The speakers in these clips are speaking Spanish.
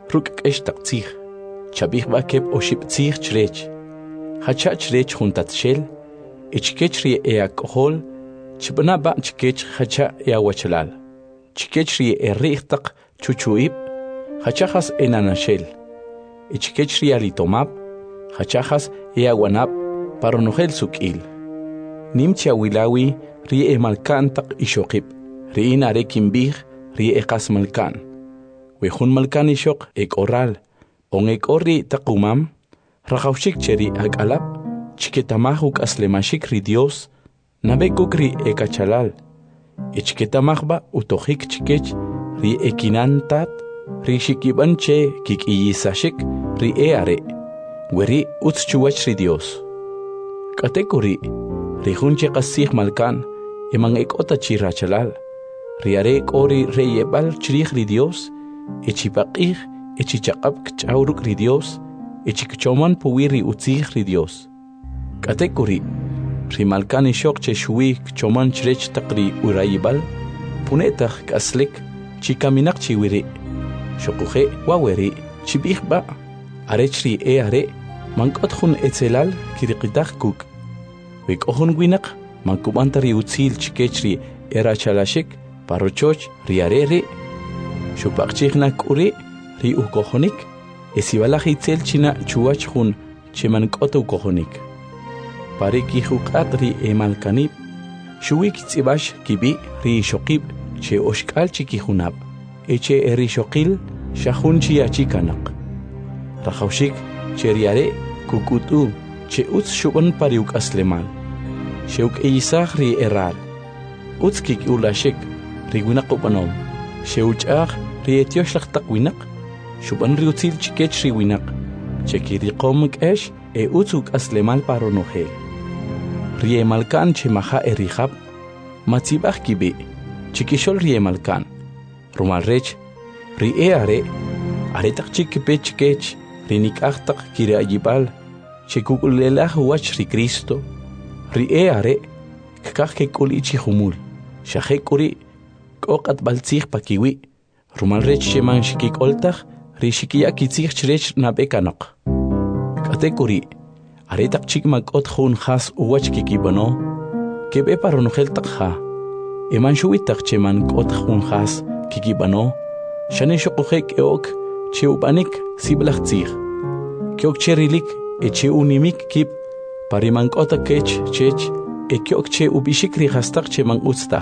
ruk eshtak tzih, chabih bakeb oship tzih chrech, hacha chrech juntat shel, ichkech ri eakohol, chibna ba chkech hacha eawachalal, chkech ri erichtak chuchuib, hachachas enanashel, ichkech ri alitomab, hachachas eawanab, paronogel sukil. Nimcha wilawi ri malkan tak ishokib, ri inarekin bih, ri ekas malkan. Wehun malkan ishok ek oral, on ek ori takumam, rakawshik cheri akalap, chiketamahuk aslemashik ri Dios, nabekuk ri ekachalal, ichiketamahba utohik chikech, ri ekinantat, ri shikiban che kikiyisashik, ri eare, weri utschuwach ri Dios. Katekuri, Rihunche qasih malkan, emang ekota chirachalal, riare ori reyebal chirih ri Dios, echipaqih, echichaqab kchauruk ri Dios, echikchoman puwiri utzih ri Dios. Katekuri, rimalkan ishok che shui kchoman chrech taqri urayibal, punetah kaslik, chikaminak chiwiri, shokuhe waweri, chibih ba, arechri are, mankotjun etzelal kiriqitah kuk. Wikohun winak, mankubantari utzil chikechri era chalashik, parochoch riareri, shupakchiknak uri, ri ukohonik, esibalaj itzel china chuachjun chimankota ukohonik. Pariki hukat ri emalkanib, shuwik tzibash kibi ri shokib, che oshkal chikihunab, eche eri shokil, shahun chiachikanak. Rajaushik, che riare, kukutu, che utz shuban pariuk aslemal. Sheuk eisach ri eral. Utz kik ulashik, ri winak upanom. Sheuchach ri etiosh lak takwinak. Shuban ri utzil chikech ri winak. Cheki ri komik esh, utzuk aslemal paronohel. Ri emalkan che maha erihab. Matzibach kibi, chikishol ri emalkan. Rumal rech, ri eare, aretak chikipe chikech, ri nikachtak kiri ayibal. Chekukulelah wach ri Cristo. Ri eare, kakake kulichi humul. Shahekuri, kokat baltzich pakiwi. Rumal rech sheman shikik oltach, ri shikia kitzich chrech nabekanok. Katekuri, aretak chikmak ot hun has uwach kikibano, kebe paronogel takha. Eman shuitak cheman ot hun has kikibano, shane shokuhek eok, cheubanik siblach tzich. Kiok cherilik, eche unimik kip, pariman kota kech chech, ekyok che ubishik ri hastak che man utstach.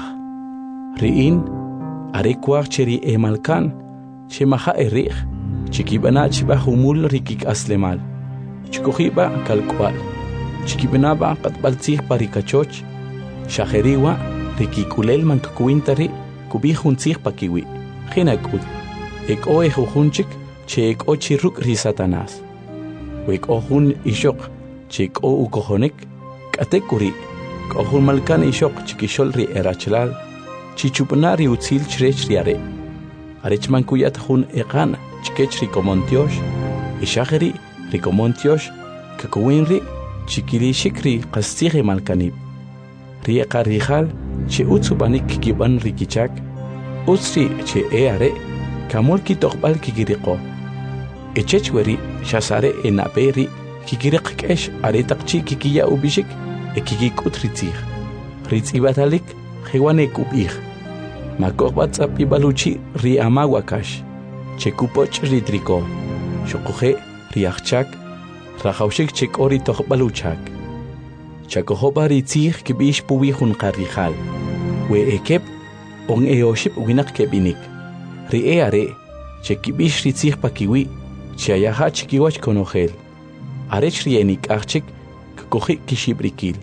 Riin, arekwach che ri emalkan, che maha erich, chikibana chiba humul rikik aslemal, chikuhiba kalkwal, chikibanaba katbaltzich parikachoch, shaheriwa, rikikulel man kukuintari, kubihuntzich pakiwi, hinakut, ek oe jujunchik, che ek ochiruk ri Satanás. Wek ohun ishok, chik o ukohonik, katekuri, kohun malkan ishok chikishol ri erachlal, chichupanari utzil chrech riare. Arechman kuyat hun ekan, chikech rikomontiosh, ishaheri rikomontiosh, kakuinri, chikiri shikri kastiri malkanib. Rieka rijal, che utsubanik kiban rikichak, utsri che eare, kamul kitokbal kikiriko. Echechweri, shasare enaperi, kikirikesh aretakchi kikiya ubishik, ekikikut ritzich. Ritzibatalik, hewanek ubich. Makokbatzap ibaluchi ri amawakash. Chekupoch ritriko. Shokuhe riachchak, rajaushik chekori tohbaluchak. Chakohoba ritzich kibish puwihun karijal. We ekep, on eoship winak kebinik. Ri eare, chekibish ritzich pakiwi. Chiayaha chikiwach konogel. Arech rienik achik, kakohi kishibrikil.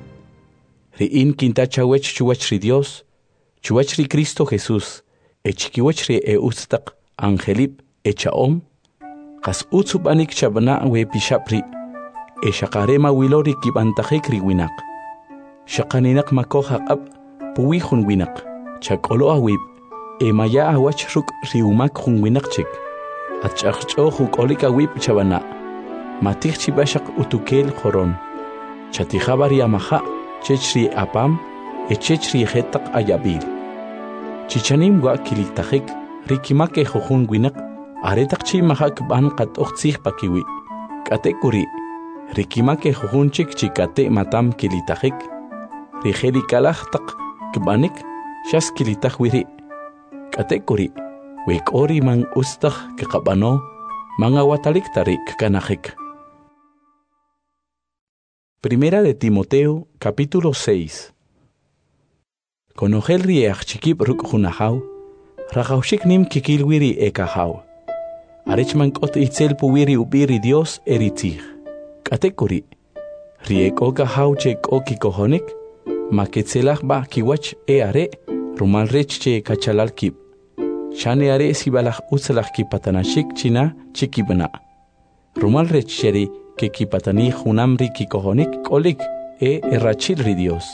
Riin kinta chawech chuwach ri Dios, chuwach ri Cristo Jesús, chikiwach ri ustak angelip chaom, kas utsubanik chabana we pishapri, shakarema wilori kibantajik ri winak. Shakaninak makoha ab, puwihun winak, chakolo awib, maya awach ruk ri umak hun winak chik. Achachchohu kolika wip chabana. Matich chibashak utukel koron. Chatihabari amaha, chechri apam, echechri hetak ayabil. Chichanim wa kilitahik, rikimake jojun winak, Aretak chi mahak ban kat oxig pakiwi. Kate kuri. Rikima ke jujunchik chikate matam kilitajik. Rijeri kalaj tak kbanik shas kilitaj wiri. Kate kuri. Wek ori man ustaj kekabano mangawatalik tarik kanajik. Primera de Timoteo, capítulo 6. Conogel riech chikip ruk hunahau, rajaushik nim kikilwiri ekahau. Arechman kot itzel puwiri ubiri Dios eritzig. Katekuri, riek okahau chek okikohonik, maketzelach ba kiwach are, rumal rech che kachalal kip. Shane are sibalach utzelach kipatanashik china chikibna. Rumal rech sheri que kipatani junamri kikohonik kolik errachilri Dios.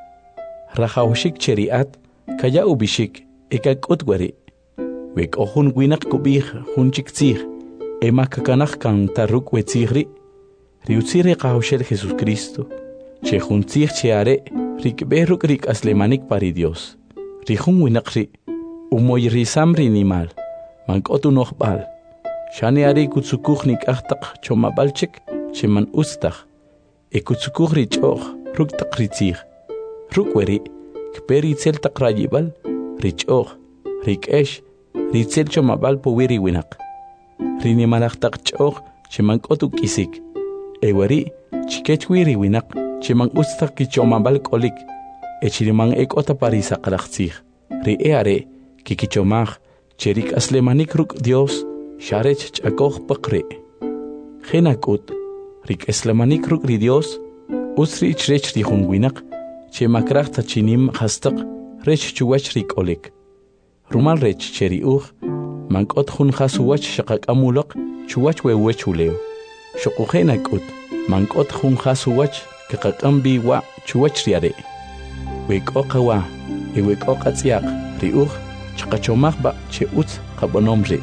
Rajaushik cheriat kaya ubishik ekak utwari. Wek ohun winak kubih hunchik tzig emakakanach kan taruk wetzigri. Riutziri kahaushel Jesus Cristo. Che huntzig cheare rikberuk rik aslemanik pari Dios. Rijun winakri umoy risamri nimal. Mankotu nochbal. Shane ari kutsukuchnik achtak chomabalchik. Cheman ustach, ekutsukur richoch, ruk tak ritzig. Rukweri, kperi itzel tak rayibal, richoch, rikesh, ritzel chomabal powiri winak. Rinimalach tak choch, cheman kotuk isik. Eweri, chikech wiri winak, cheman ustach kichomabal kolik, echiriman ekota parisa kalachzig. Rieare, kikichomach, cherik aslemanik ruk Dios, sharech chakoch pakre. Genakut, rik eslamanik ruk ri Dios, usri chrech ri hunguinak, che makrach tachinim hastak, rech chuwach rik olik. Rumal rech cheri mankot hun hasuwach shakak amulak, chuwach wewech uleo. Shokuhenak mankot hun hasuwach, kakakambi wa chuwach riare. Wek okawa, wek okatziak, ri chakachomach ba che utz kabonomri.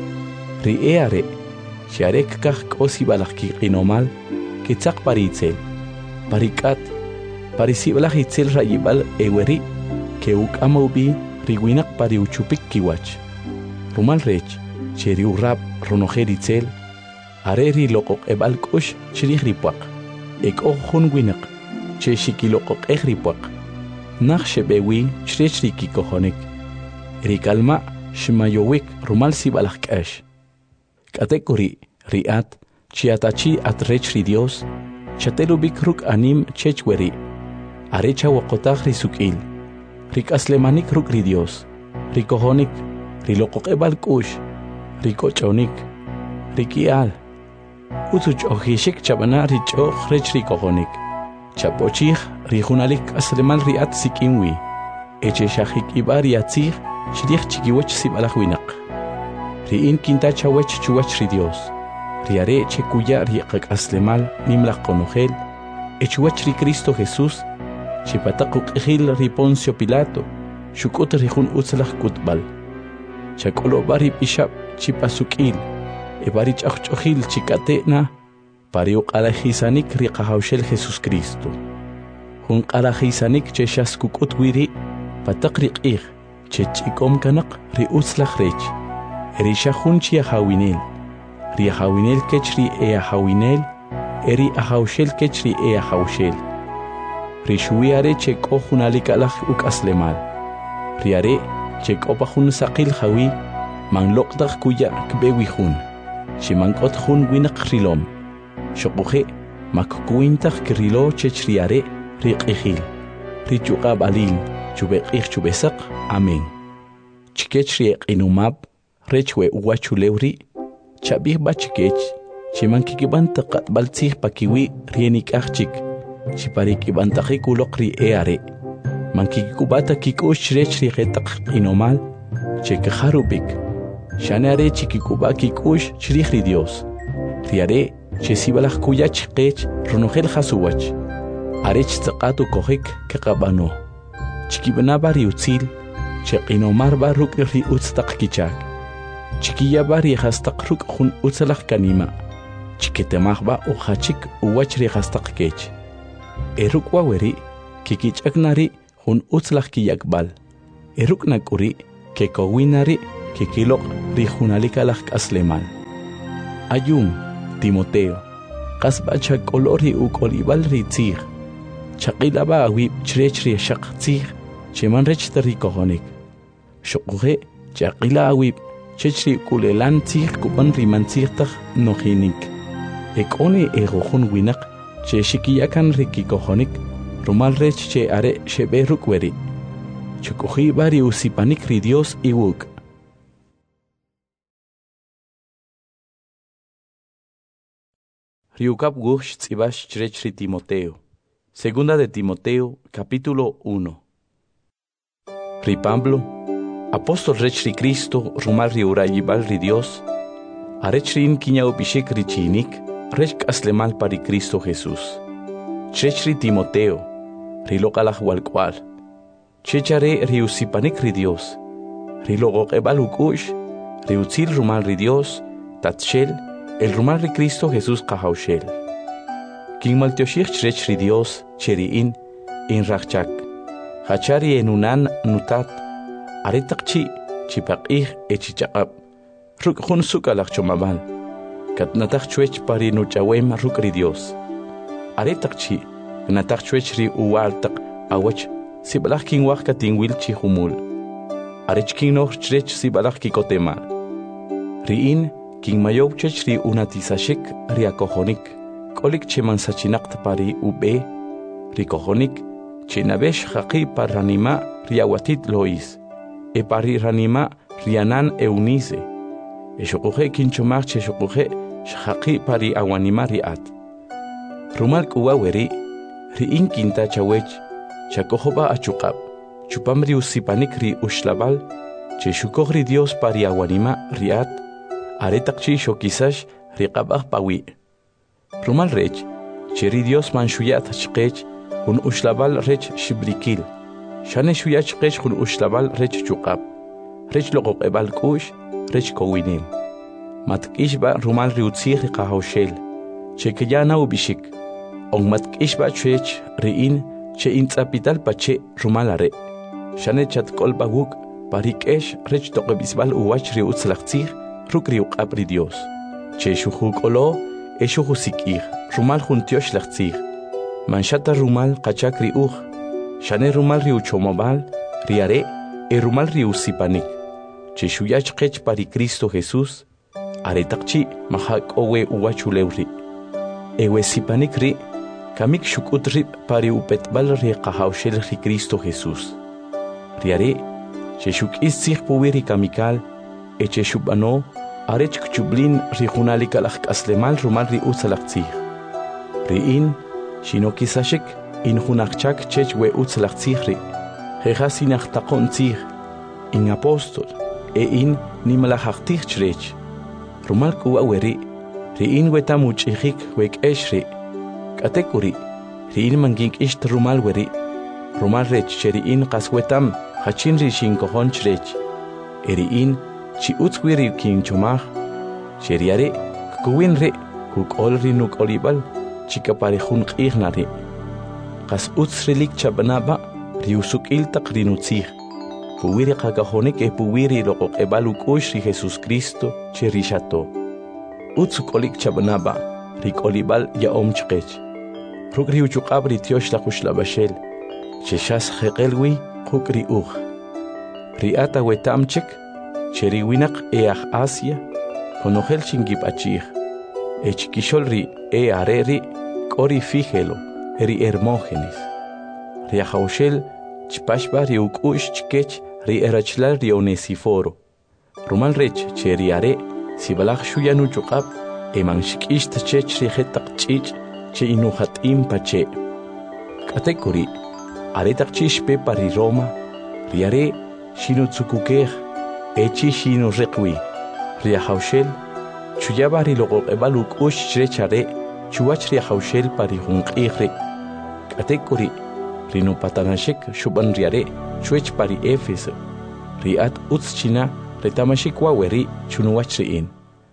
Ri eare, Sharek kach kosi balach kinomal, kitzak paritzel, parikat, parisibalach itzel rayibal eweri, keuk amaubi, riguinak pariuchupik kiwach. Rumal rech, cheriu rap, ronojer itzel, areri lokok ebal kush, chirih ripuak, ek ohun winak, che shikilokok ripuak, nach shebewi, chrech rikikohonik, rikalma, shimayowik, rumal sibalach kash. Katekuri riat chiatachi atrech ri Dios chatelu bikruk anim chechweri arecha wakotach risukil rikaslemanik ruk ri Dios rikohonik rilokokebal kush rikochonik rikial utuch ohishik chabana richoch rech rikohonik chapochich rijunalik aslemal riat sikinwi eche shahik ibar yatzig shlich chikiwach sibalach winak Riin kinta chawech chuwach ri Dios. Riare chekuya riqak aslemal nimlaq konogel. Echuwach ri Cristo Jesús. Chipatakuk ejil ri Poncio Pilato. Shukut rijun utzlach kutbal. Chakolo bari pishab chipasukil. Ebarich achchohil chikatena. Pariuk alajisanik riqahaushel Jesus Cristo. Jun alajisanik cheshaskukut wiri. Patak riqih. Chechikom kanak ri utzlach rech. Erisha junchi ahawinel. Ri ahawinel kechri ahawinel. Eri ahawshel kechri ahawshel. Ri shuiare chek ohunalik alach uk aslemal. Riare chek opahun sakil hawi. Man lokdach kuya kbewi hun. Shimankot hun winak rilom. Shokuhe makkuintach krilo chechriare riqihil. Ri chukab alin. Chubekich chubesak. Amen. Chikechri inumab. Rechwe uwachulewri, chabih bachikech, chimankikibantaqat baltzih pakiwi rienik achik, chiparikibantaqik ulokri eare, mankikubata kikush rechri retaq inomal, chekajarubik, shanare chikikuba kikush chrihri Dios, riare chesibalach kuyach kech ronogel hasuwach, arech tzaqatu kohik kekabano, chikibanabari utzil, cheqinomar baruk ri utztaq kichak, Chiquilla bari hastak ruk hun utzalach kanima. Chiquetemachba o hachik uwachri hastak kech. Eruk waweri kikichaknari hun utzlach kiyakbal. Eruk nakuri kekowinari kikilok rijunalikalaj aslemal. Ayum, Timoteo, kasba chakolori ukolibal ritzig, chakilaba awib chrech rieshak tzig, cheman rech tarikohonik. Shokuhe, chakila awib, chechri kulelan tzig kupan rimantzigtag nohinik. Ekoni egohun winak, che shikiyakan rikikohonik, rumal rech che are sheberuk weri. Chokuhi bari usipanik ri Dios iwuk. Riukap gush tzibash chrechri Timoteo. Segunda de Timoteo, capítulo 1. Ri Pablo, apóstol rechri Cristo, rumal ri urayibal ri Dios, arechri in kiñao bishik ri chinik, rech aslemal pari Cristo Jesús. Chrechri Timoteo, ri lokalaj walkwal. Chechare ri usipanik ri Dios, ri logoqebal ukush, ri utzil rumal ri Dios, tatshel, el rumal ri Cristo Jesús kahaushel. King maltioshich chrech ri Dios, cheriin, in rachak. Hachari enunan nutat, aretakchi, chipaqih echichaqab. Ruk hun sukalach chomabal. Katnatak chuech pari nuchawem ruk ri Dios. Aretakchi, gnatak chuech ri uwaltak awach, sibalach king waka tingwil chi humul. Arech king noch chrech sibalach kikotemal. Riin, king mayob chech ri unatisashik ri akohonik. Kolik cheman sachinakt pari ube, ri kohonik, chenabesh haqi par ranima riawatit lois. E pari ranima rianan eunize. E shokuhe kinchomach che shokuhe shaqi pari awanima riat. Rumal kuwaweri, riin kinta chawech, chakohoba achukab, chupamri usipanik ri ushlabal, che shukogri Dios pari awanima riat, aretakchi shokisash riqabah pawi. Rumal rech, cheri Dios man shuyat chqech, hun ushlabal rech shibrikil, shane shuyat chqech hun ushlabal rech chukab, rech loqoqebal kush, rech kowinim. Matkishba rumal riutzih riqahaushel, che kiyana ubishik, on matkishba chech riin, che intzapital pache rumalare. Shane chat kolba wuk parikesh rech toqebisbal uwach riutzlachtzih ruk riuqab ri Dios. Che shuhuk olo eshuhusikih rumal juntiosh lachtzih. Manshata rumal qachak riuj. Shane rumal riuchomobal riare e rumal riusipanik. Che shuyach qech pari Cristo Jesús aretakchi mahak owe uwachulewri. Ewe sipanik ri kamik shukutri pari upetbal ri qahaushel ri Cristo Jesús. Riare, che shuk istzih puwiri kamikal, e che shubano, arech kchublin ri junalikalach aslemal rumal ri utzalachtzih. Riin, shino kisashik, in junachchak chech we utzalachtzih ri. Jejas inachtaqontzih, in apostol, e in nimalachachtzih chrech. Rumal kuwaweri, riin wetamuchihik wek eshri. Katekuri, riin mangink isht rumal weri. Rumal rech cheriin kaswetam, hachin ri shinkohon chrech. Eriin, chi utzwiri kin chomach. Cheriare, kukuwin re, kukol ri nuk olibal, chika parejun qignari. Kas utzrilik chabanaba, riusuk iltak rinutzih. Puwiri kakahonik e puwiri lokok ebaluk ri Jesus Cristo, cherishato. Utzukolik chabanaba, rik olibal ya omchkech. Rukri uchukabri tiosh la kushlabashel. Cheshas hekelwi kukri uj. Riata wetamchik, cheriwinak each Asia, konogel chingip achih. Echkishol ri e areri, kori fijelo, ri Hermógenes. Riajaushel, chpashba ri ukush chkech, ri erachlal ri Onesiforo. Rumal rech cheriare, sibalach shuyanu chukab, emanshikisht chech ri hetak chich, che inuhat impache. Katekuri, aretak chishpe pari Roma, riare, shino tsukukeh, echi shino rekwi, riajaushel, chuyabari logo ebaluk ush chrechare, chuach riajaushel pari hunkihre. Katekuri, rino patanashik shuban riare, chuech pari Éfeso, riat utschina, retamashik waweri, chunuachriin.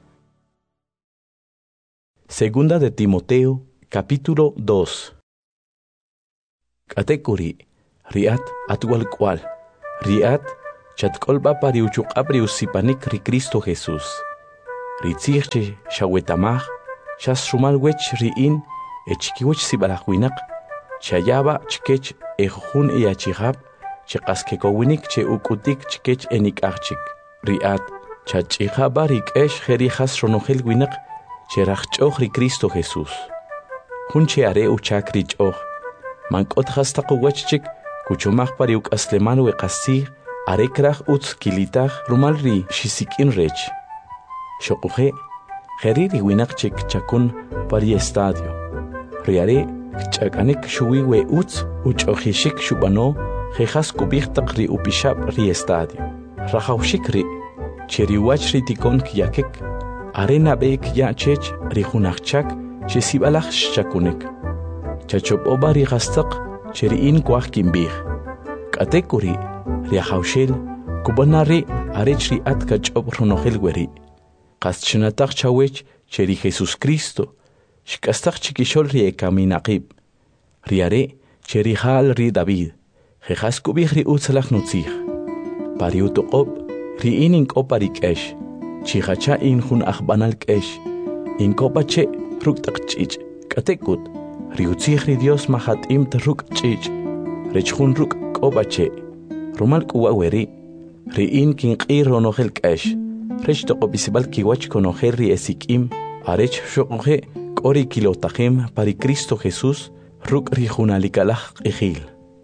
Segunda de Timoteo, capítulo 2. Katekuri, riat atual cual, riat Chatkolba pariuchuk abriu sipanik ri Cristo Jesús. Ritzich che shawetamaj, shas rumal wech riin, echkiwech sibalahwinak, chayaba chkech ejun iachihab, chekaskekowinnik che ukutik chkech enikachik. Riat, chachihaba rikesh jerijas ronogel winak, cherachchoch ri Cristo Jesús. Hun cheare uchak richoch, mankot hastaqowachchik, kuchomaj pariuk asleman weqasig, arekrach utz kilitach rumal ri shisikin rech. Shokuhe, Heriri winakchik chakun pari estadio. Riare, chakanik shuwi we utz, uchojishik shubano, jejas kubiktak ri upishab ri estadio. Rajaushik ri, cheriwach ri tikon kiyakek, arena beek ya chech ri hunachchak, chesibalach shakunek. Chachop oba ri gastak, cheriin kwach kimbih. Katekuri, riajaushel, kubanari, arech ri atkach ob runogel weri. Qaschinataq chawech cheri Jesus Cristo shkastaq chikishol ri ekaminaqib riare cheri hal ri David jejas kubih ri utzalaq nutzij pariutoqob ri inin qoparikesh chihacha in hun akhbanal kesh in qopache ruktaq chich katekut ri utzij ri Dios mahatim truk chich rechhun ruk qopache rumal kuwaweri ri in kinqir ronogel kesh Rech toqo bisibal kiwach conocer ri esikim, arech shoqoje kori kilotajem pari Cristo Jesús, ruk ri junalikalach ejil.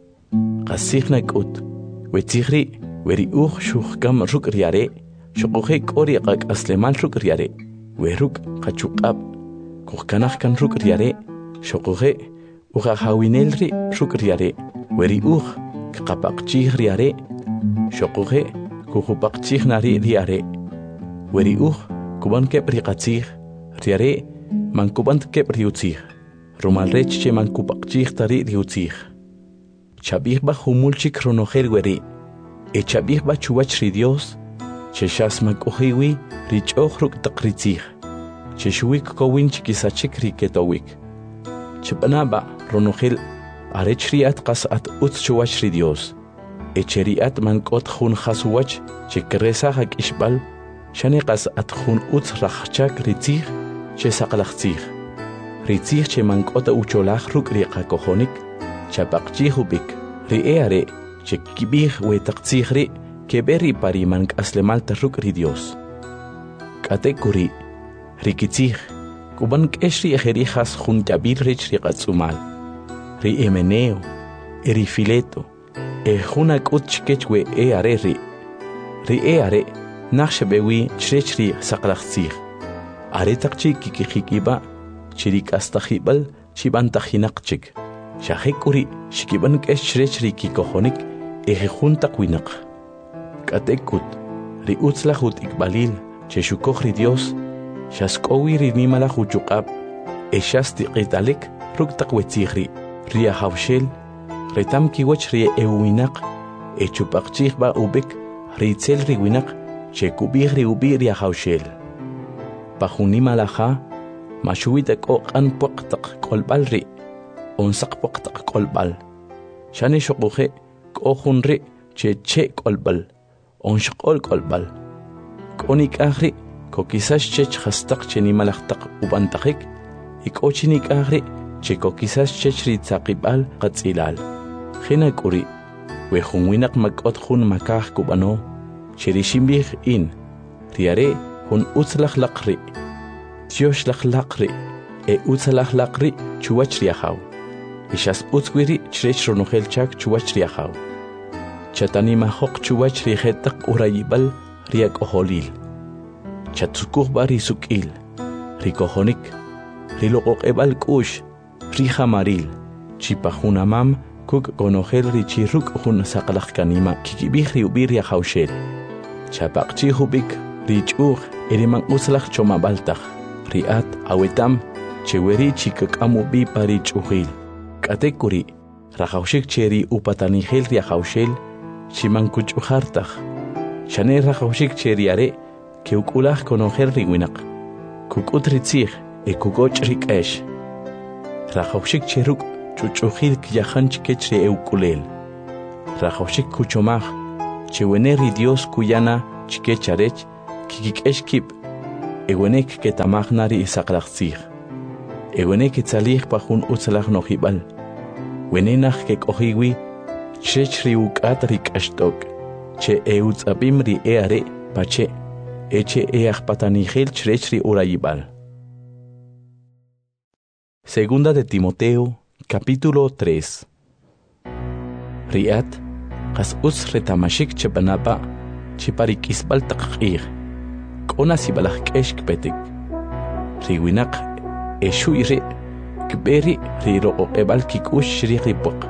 Qasigna kut, wetzigri, weri shukhkam ruk riare, shoqoje kori qak aslemal ruk riare, weruk qachuqab, kuhkanach kan ruk riare, shoqoje, hawinelri ruk riare, weri kqapaqchih riare, shoqoje, kuhupaqchih nari riare. Weri kuban kep riqatzig, riare, man kuban kep riutzig, rumal rech che man kupaqchig tari riutzig. Chabih ba humulchik ronogel weri, e chabih ba chuwach ri Dios, che shas makuhiwi richoch ruk takritzig, che shuwik kowin chikisachik riketowik. Chepana ronogel arech riat qasat utz chuwach ri Dios, e cheriat man kot hun khasuwach che kresa hak ishbal, Shaniqas atkhun utz rachchak ritzig, che saqlachtzig. Ritzig che mankota ucholach ruk riqa kohonik, chapaqchig ubik, rieare, che kibig wetaqtzig ri, keberi pari mank aslemal tarruk ri Dios. Katekuri, rikitzig, kuban keshri ejerijas juntabil rich riqatzumal. Ri emeneo, eri fileto, junak utchkechwe eare ri. Rieare, Naxbewi chrechri saqlaqtzig. Aretaqchi kikikiba chirik astahibal chibantajinaqchik. Shahekuri shikiban kesh chrechri kikohonik ejejuntaq winaq. Katekut ri utzlahut ikbalil cheshukohri Dios shaskowi ri nimalaj uchuqab eshasti qitalik ruktaq wetzigri ria hawshel retam kiwach ri ewinaq echupaqchig ba ubik ritzel ri winaq che kubir ubir ya haushel. Pajunima laja, mashuita ko an poktak kolbal ri, onsak poktak kolbal. Shani shokuhe ko hunri che kolbal, onshakol kolbal. Konik ahri, ko kisas che chastak che ni malaktak ubantakik, ikochinik ahri, che ko kisas che ritzakibal katzilal. Hina kuri, we hunwinak makot hun makah kubano, Cherishimbi in riare hun utzlach laqri tioslach laqri e utzlach laqri chuwach riahaw ishas utzwiri chrech ronogel chak chuwach riahaw chatani mahok chuwach rihetaq urayibal riak oholil chatsukuh bari sukil rikohonik riloqoq ebal kush rihamaril chipahunamam kuk konogel richiruk hun saqlach kanima kikibih riubir riahawshel Chapaqchi hubik, richuj, eriman uslach chomabaltach, riat, awetam, cheweri chikakamu bi parichujil. Katekuri, rajaushik cheri upatanihel riajaushel, chimankuchujartach. Shane rajaushik cheriare, keukulach konojer riwinak. Kukutritzig, e kukoch rikesh. Rajaushik cheruk, chuchujil kiyahanch kechri eukulel. Rajaushik kuchomach, chewene ri Dios kuyana chike charech kikikesh kip ewenek ke tamagnari isaklaqsig ewenek tsalih pajun utsalag nohibal wenenach ke kohiwi chechri ukatrik ashtok che eutsabim ri eare pache eche each patanigel chechri urayibal. Segunda de Timoteo, capítulo 3. Riat, qas us retamashik chepanapa, chiparik isbal taqir, kona sibalak keshk petik. Riwinak, eshuire, kberi riro ebal kikush ripok.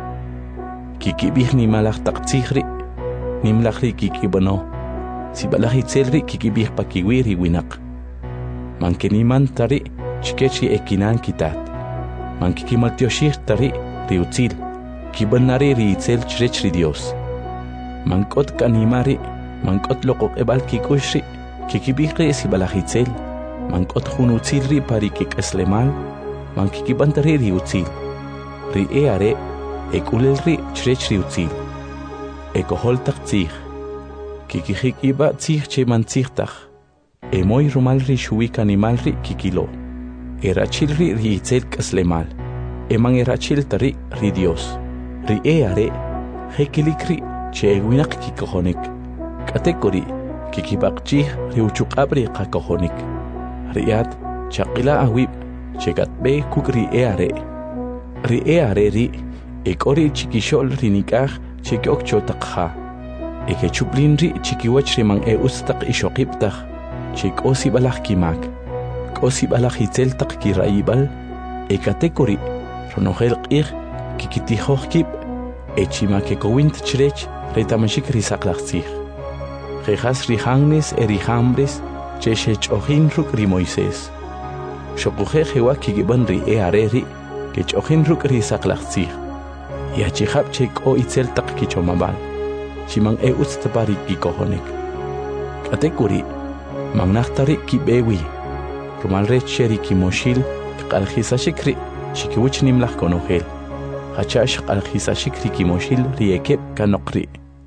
Kikibih ni malak taqtihri, nimlakri kikibano, sibalak itselri kikibih pakiwi riwinak. Mankeniman tari, chikechi ekinan kitat. Mankikimal tioshir tari riutzil, kibanari riitzel chrech ri Dios. Mankot kanimari, mankot lokok ebal kikushri, kikibihri sibalahitzel, mankot hunutzil ri pari kikeslemal, mankikibantari riutzil. Ri eare, ekulel ri chrech riutzil. Ekohol taktzig, kikihikiba tzig che mantzigtach, emoy rumal ri shuik animal ri kikilo. Erachil ri riitzel kaslemal, eman erachil tari ri Dios. Ri eare, hekilikri che eguinak kikohonik. Katekori, kikibakchih ri uchukabri kakohonik. Riat, chakila awib, chegatbe kuk ri eare. Ri eare ri, ekori chikishol rinikah chekyok chotakha. Eke chuplin ri chikiwach rimang eustak ishokiptach, chikosi balak kimak. Osib alajitzel tak kiraibal, ekatekori, ronogel qir, kikitihohkip, echimake chrech, retamashik risaklachzig. Jejas rihangnes erihambres, cheshech ojin ruk ri Moisés. Shokuje jewa kigiban ri eareri, kech ojin ruk risaklachzig. Yachihab chek o itzel tak kichomabal, chimang eustapari kikohonek. Katekori, magnachtari kibewi. Rumal recheri kimoshil, qalhisashikri, chikiwich nimlach konohel. Hachash qalhisashikri kimoshil riekep kanokri.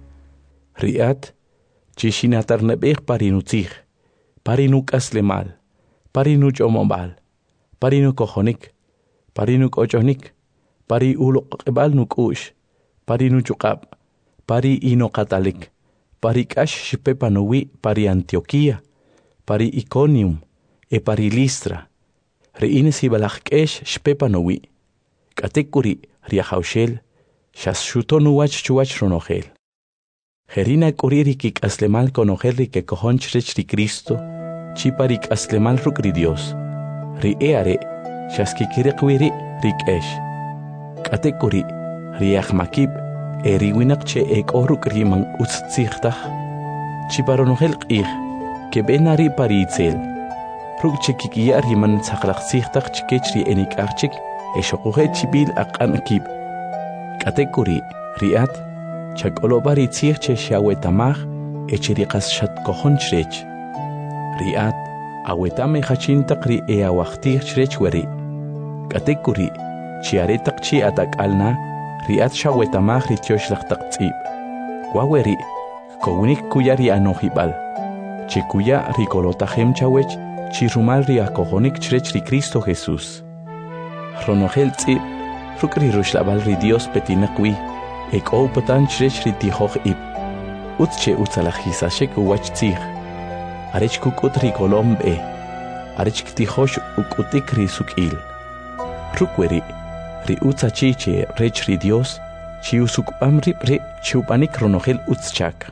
Riat, chishinatar nebeh parinutzig, parinuk aslemal, parinuk omobal, parinuk kohonik, parinuk ochonik, pari uluk ebal nuk ush, parinuk chukab, pari inokatalik, pari kash shipepanowi, pari Antioquia, pari Iconium, pari Listra, reines hibalachkesh shpepanowi, katekuri riahaushel, shashutonuwach chuach ronogel. Herina kuririkik aslemal konogel rike kohonchrech ri Cristo, chiparik aslemal ruk ri Dios, ri eare, shaskikirikwiri rikesh. Katekuri riahmakib, eriwinak che ekoruk rimang utzichtach, chiparonogel qih, kebenari paritzel. Ruk chikikia riman tsaklaqsihtak chikechri enikachik eshokuhe chibil aqanakib. Katekuri riat chakolobari tzirche shawetamach echiriqas shatkohonchrech. Riat awetame hachintak ri eawachtirchrech weri. Katekuri chiaretak chi atak alna riat shawetamach ri tioshlaqtak tzib. Waweri kowunik kuyari anohibal. Chikuya rikolotahem chawech chirumal riakohonik chrech ri Cristo Jesús. Ronogel tzib, rukri rushlabal ri Dios petinakwi, ek opatan chrech ri tihoch ib. Utche utzalajisashek uwach tzig. Arech kukut ri kolombe, arech ktihosh ukutik ri sukil. Rukweri, ri utzachiche rech ri Dios, chi usukpam ripre chupanik ronogel utzchak.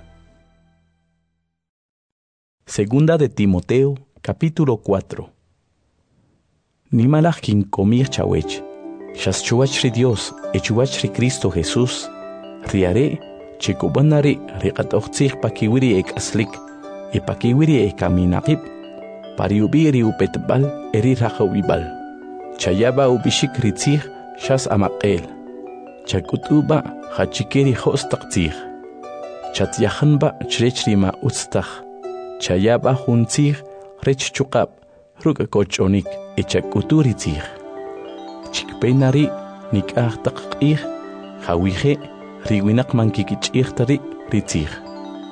Segunda de Timoteo, capítulo 4. Nimalach kin komir chawech, shas chuach ri Dios, chuach ri Cristo Jesús, riare, chikubanari, riqatochtzig pakiwiri ek aslik, pakiwiri ek aminaqib, pariubiri upetbal, eri rajawibal. Chayaba ubishik ritzig, shas amaqel. Chakutuba, hachikeri hostaqtzig. Chatyahanba, chrechrima utztach. Chayaba huntzig, rech chukab, ruga kochonik, echakuturitzig. Chikpenari, nikah taqir, hawije, riwinak mankikichirtari, ritzig.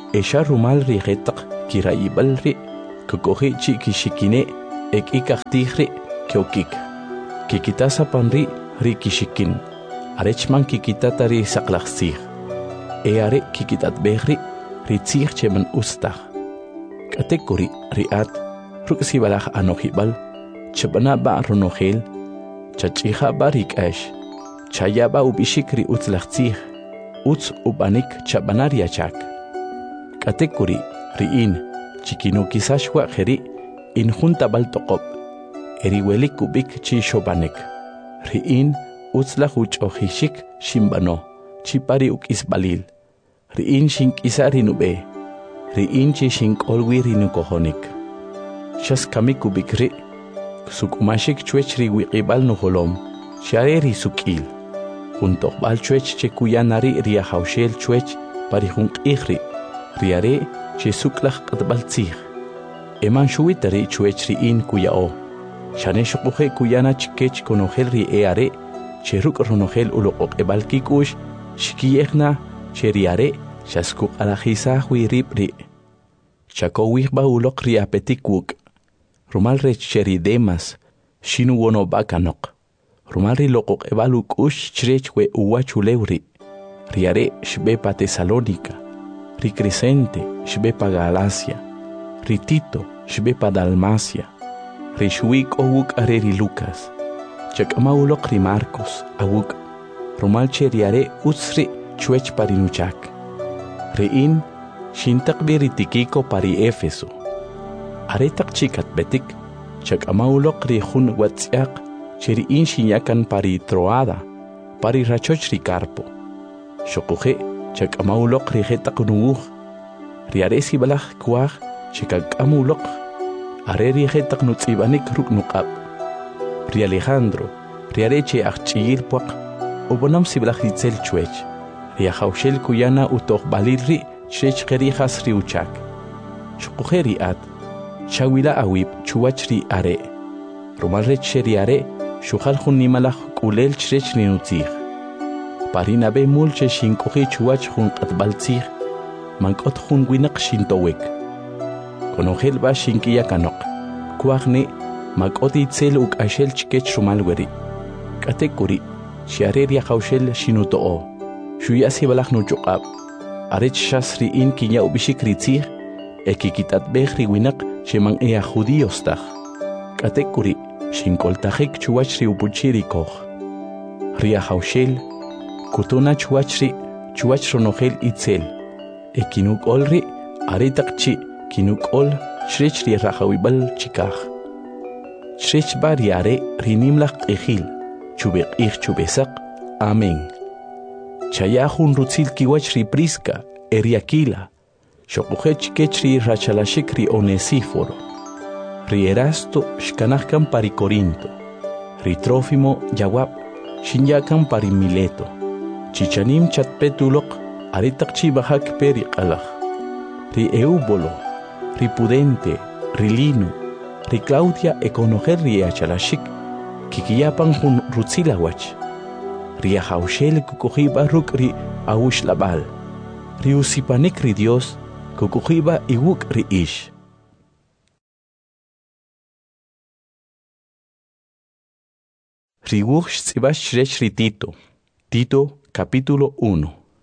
Esha rumal ri hetaq kirayibal ri kukohi chi kishikine ek ikahtihri kyokik. Kikitasa panri ri kishikin. Arechman kikitata ri saklaxsih. Eare kikitat behri ri tsih cheman ustah. Katekuri riat ruksibalach anohibal chabana ba ronogel chachiha barik ash. Chayaba ubishikri utzlaxsih. Utz ubanik chabanariachak. Katekuri riin chikino kisashwa jeri in junta baltoqop eriwelik kubik chi shobanek riin utzla huch ohishik shimbano chipari ukisbalil riin shink isari nube riin chi shink olwi rinukohonik shaskami kubik ri sukumashik chwech riwiqibal nuholom shareri sukil junto bal chwech chekuyanari riahaushel chwech pari junqihri riare che suklach qatbaltzih eman shuitari chuechri in kuyao shane shuquje kuyana chikech konogel ri eare che ruk ronogel uloqoq ebalkikush shikiyegna che riare shaskuk alajisa huiripri chakowih ba uloq ri apetikuk rumal rech cheri demas shinu wono bakanok rumal ri loqoq ebalukush chrech we uwachulewri riare shbepa Tesalónica ri Crescente shbepa Galacia, ri Tito shbepa Dalmacia, ri Shuik owuk areri Lucas, chakama ulok ri Marcos awuk, rumal cheriare utsri chwech parinuchak, ri in shintakbi ri Tikiko pari Efeso, aretak chikat betik, chakama ulok ri Jun watziak, cheri in shinyakan pari Troada, pari rachoch ri Carpo, shokuje chak amauloq rijeta kunuuj riaresi balaj kuaj chikak amauloq are rijeta knutsibanik ruknuqab ri Alejandro riareche achchiyil puaq ubonam sibalaj itzel chwech riajaushel kuyana utoq balirri chech qerijas riuchak chuqujeri at chawila awib chuwachri are rumalrech sheriare shuqal junimalaj kulel chech ninutzij parina be mulche shinkoji chuach jun qatbaltzih mankot jun winaq shintowek konogel ba shinkiya kanok kuajni makot itzel uk ashel chikech rumalweri katekuri shiareria jaushel shinutoo shuyasi balaj nuchuqab arech shasri in kinya ubishikritzih ekikitat behri winaq sheman ea judíos taj katekuri shinkoltajik chuach ri upuchiri koj ria jaushel kutuna chuach ronogel itzel ekinuk olri aritaqchi kinuk ol shrech ri rajawibal chikaj shrech bariare rinimlaq q'ijil chubeq'ij chubesaq amen chayajun rutzil kiwach ri Prisca Eriakila shoquje chikech ri rachalashik ri Onesíforo ri Erasto shkanajkan pari Corinto ri Trófimo yawab shinyakan pari Mileto chichanim chatpetuloq aritaqchi bajak peri qalaj ri Eubolo ri Pudente ri Lino ri Claudia ekonogel ri achalashik kikiyapan jun rutzilawach ri ajaushel kukujiba ruk ri awushlabal ri usipanik ri Dios kukujiba iwuk ri ish ri wuj tz'ibash shrech ri Tito capítulo 1.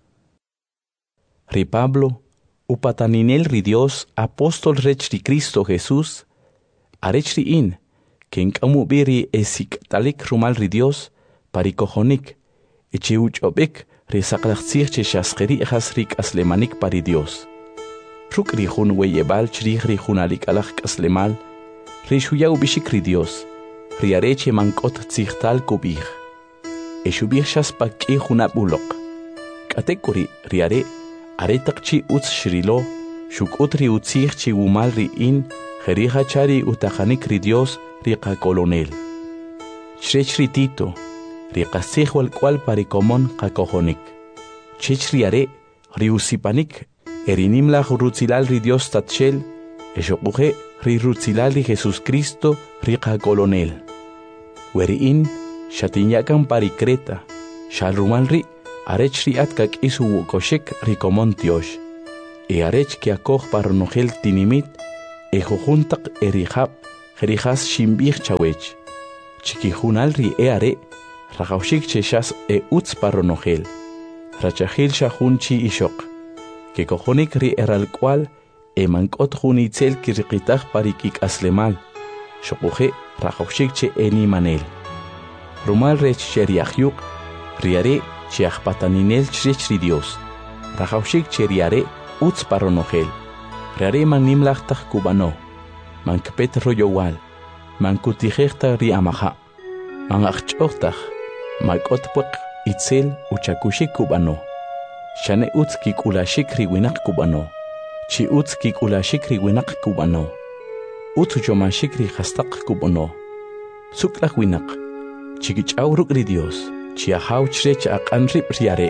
Ri Pablo, upataninel ri Dios, apóstol rech ri Cristo Jesús, arech ri in, ken kamubiri esik talik rumal ri Dios, parikojonik, echeuchobek ri saklachtzir che shaskeri jas rik aslemanik pari Dios. Ruk ri jun weyebal chrij ri junalik alach kaslemal, ri shuyau bishik ri Dios, ri areche mankot tzihtal kubij. Eshubih shaspaki junabulok. Katekuri riare aretaqchi utz shrilo shukutri utzih chi umal ri in jerija chari utajanik ri Dios riqa colonel. Shrech ri Tito riqa sihwal cual parikomon qakojonik. Chech riare ri usipanik erinimla rutzilal ri Dios tatshel eshokuje ri rutzilal ri Jesus Cristo riqa colonel. Weri in shatinyakan pari Creta, shalrumalri arech riat kak isu wukoshek rikomon Tiosh. arech que acoj paronogel tinimit, jujuntak erijab, jerijas shimbich chawech. Chikijunal ri are, rajaushik cheshas utz paronogel. Rachahil shahun chi ishok. Que cojonik ri eral cual, mankot junitzel kirikitach parikik aslemal. Shokuje rajaushik che eni manel. Rumal rech cheriahyuk, riare chiachpataninel chri Dios. Rajaushik cheriare utz paronogel. Riare manimlachtach kubano. Mankpet royowal. Mankutijechta ri amaha. Mangachchochtach. Makotpuk itzel uchakushik kubano. Shane utz kikulashik riwinak kubano. Chi utz kikulashik riwinak kubano. Utz uchomashik rijastak kubano. Suklach winak. Chikichauruk ri Dios. Chiahau chrech akanrip riare.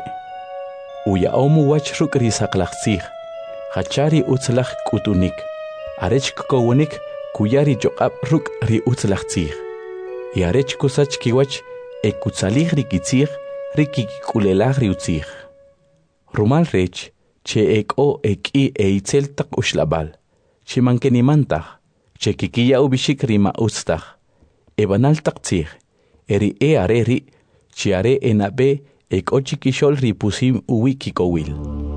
Uya omu wach ruk risaklachzich. Hachari utzlach kutunik. Arech kowonik kuyari jokab ruk ri utzlachzich. Y arech kusach kiwach ekutzalih rikitzich rikikulelach riutzich. Rumal rech che eko eki eitzel tak ushlabal. Che mankenimantach. Che kikiya ubishik rima ustach. Ebanal taktzich. Eri areri. Che are enabe eko chikishol ripusim uwikikowil.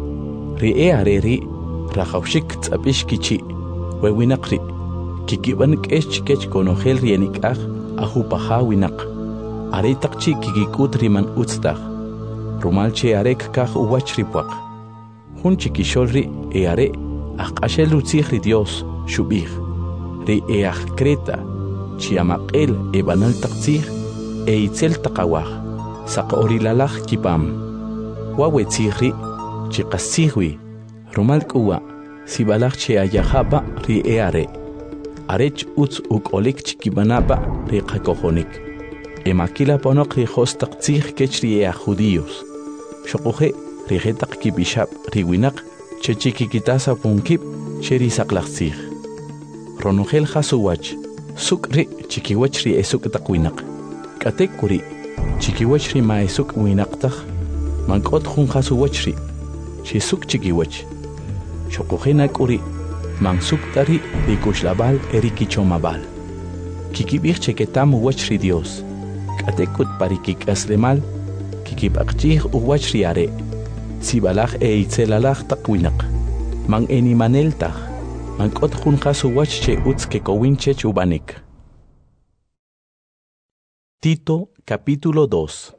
Ri areri. Rajaushik tzapish kichi. Wewinakri. Kikiban kech konogel rienikach. Ahupaha winak. Are takchi kikikut riman utstach. Rumal che arek kach uwach ripuak. Hun chikisholri are akashel utzich ri Dios shubich. Ri kreta. Chiamaqel ebanal taktzich itzel takawach. Sak orilalach kipam. Wawetzihri chikasihwi. Rumal kuwa sibalach che ayahaba ri are. Arech utz ukolik chikibanaba ri kakohonik. Emakila ponok ri hostaktzich kech ri judíos. Shokuje ri getak kibishab ri winak che chikikitasa punkip che ri saklachtzich. Ronogel hasuwach sukri chikiwach ri esuk takwinak. Katek kuri chikiwach ri maesuk winaktaj. Mankot hun hasuwach ri chisuk chikiwach. Shokuje nakuri mansuk tari rikushlabal erikichomabal. Kikibich cheketam uwach ri Dios. Katekut parikik aslemal. Kikibakchih uwach ri are. Sibalach itzelalach takwinak. Man enimaneltach. Mankot junjas uwach che utz kekowinche chubanik. Tito capítulo 2.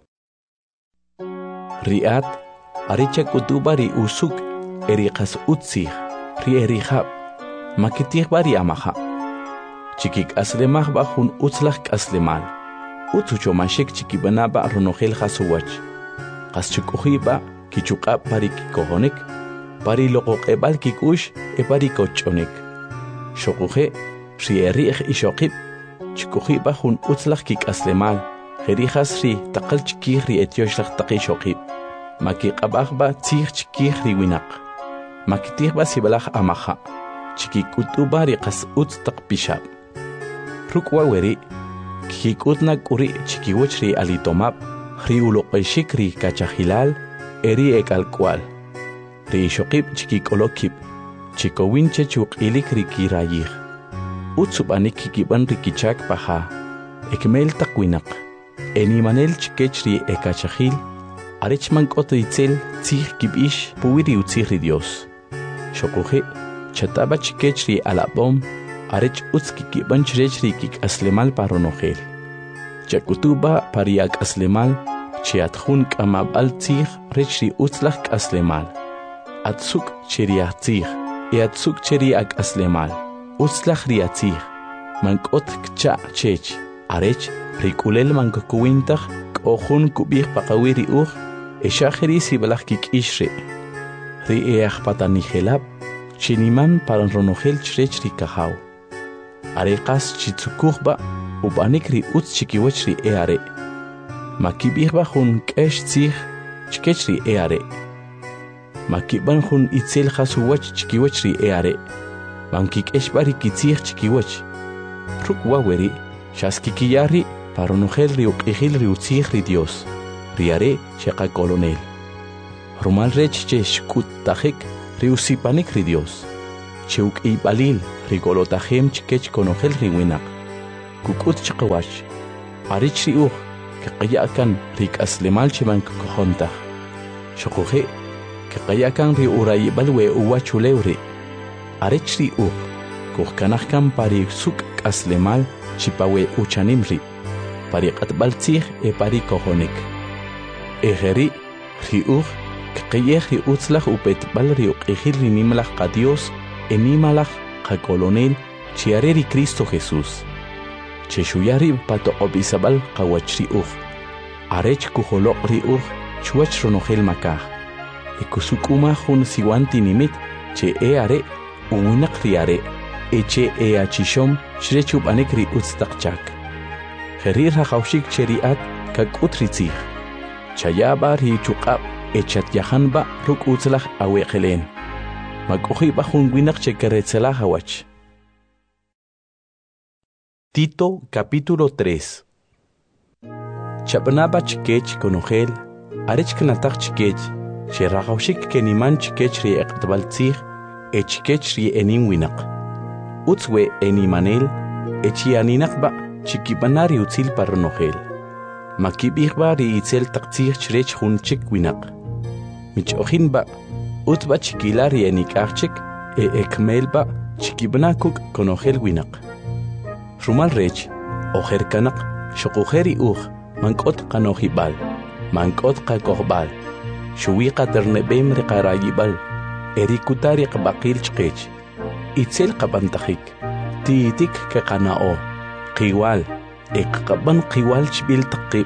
Riat arecha kutuba ri usuk erikas utzich ri erihab. Makitih bari amaha. Chikik aslemach bajun utzlach aslemal. Utsuchomashik chikibanaba ronogel hasuwach. Kaschukuhiba kichukab pari kikohonik. Pari loqoqebal kikush pari kochonik. Shokuje ri erich ishokib. Chikuhiba jun utzlach kik aslemal. Jerijas ri takal chikih ri etioshlach takishokib. Makikabachba tzich chikih ri winak. Makitihba sibalach amaha. Chikikutuba riqas utz takpishab. Rukwa weri, kikikutna kuri chikiwach ri alitomab, ri uloqeshik ri kachahilal, eri ekalkwal. Ri shokib chikikolokib, chikowinche chukilik ri kirayih. Utsubanik kikiban ri kichak paha, ekmel takwinak. Enimanel chikech ri ekachahil, arechmankot itzel tzich kibish puwiri utzich ri Dios. Shokuje, chataba chikech ri alabom, arech utz kikiban chrech ri kik aslemal paronogel. Chakutuba pariak aslemal, chiatjun kamabal tzich rech ri utzlach aslemal. Atzuk cheriach tzich, atzuk cheriak aslemal. Utzlach ri atzich, mankot kcha chech, arech rikulel mankokuwintach, kohun kubich pakawiri uch, eshacheri sibalach kik ishre. Ri patanijelab, chiniman para ronogel chrech ri kahau. Arekas chitsukuchba, ubanik ri utz chikiwach ri are. Makibihba jun kesh tzich, chikech ri are. Makiban jun itzel hasuwach chikiwach ri are. Mankikesh bari kitzich chikiwach. Ruk waweri, shaskikiyari, para ronogel ri ukihil ri utzich ri Dios. Ri are cheka kolonel. Rumal rech che shkut tajik, riusipanik ri Dios. Cheuk ibalil rigolotajem chikech konogel riwinak. Kukut chikawash. Arich riuch kakayakan rikaslemal chiman kukohontah. Shokuhe kakayakan riurayibal we uwachulewri. Arich riuch kuhkanahkan pari suk kaslemal chipawe uchanimri. Pari katbaltzih pari kohonik. Ejeri riuch kakayeh riutzlach upetbal riuqihil rinimlach ka Dios enimalach ka kolonel chiareri Cristo Jesús. Cheshuyari pato obisabal kawach riuch. Arech kuholok riuch chuach ronogel makah. Ekusukuma hun siwanti nimit che are uwinak riare. Eche achishom shrechub anek riutztakchak. Gerir hachaushik cheriat kakutrizich. Chayaba richuqab echat yahanba ruk utzlach aweqelen. Makuhiba junguinak chekeretzela hawach. Tito capítulo 3. Chapnaba chikech konogel, arech knatach chikech, cherahaushik keniman chikech ri eqtbaltzich, echikech ri enim winak. Utzwe enimanel, echianinakba chikibanari utzil parnogel. Makibihba ri itzel taktzich chrech hun chik winak. Michohinba, utba chikilari enikachik, ekmelba chikibanakuk konogel winak. Rumal rech, ojer kanak, shokujeri mankot kanohibal, mankot kakohbal, shuwiqa ternebem riqarayibal, erikutari qabaqil chqech, itzel qabantajik, tiitik keqanao, qiwal, eqqaban qiwal chbil taqib.